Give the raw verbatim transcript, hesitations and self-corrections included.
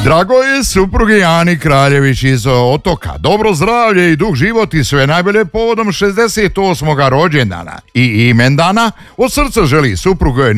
Drago je suprugi Ani Kraljević iz Otoka. Dobro zdravlje i dug život i sve najbolje povodom šezdeset osmog rođendana i imendana. Od srca želi suprug